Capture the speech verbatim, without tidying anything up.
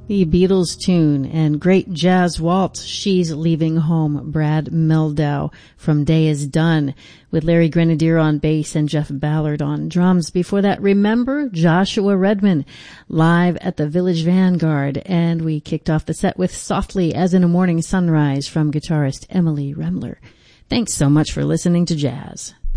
The Beatles tune and great jazz waltz, She's Leaving Home, Brad Mehldau from Day Is Done, with Larry Grenadier on bass and Jeff Ballard on drums. Before that, Remember, Joshua Redman, live at the Village Vanguard. And we kicked off the set with Softly as in a Morning Sunrise from guitarist Emily Remler. Thanks so much for listening to Jazz.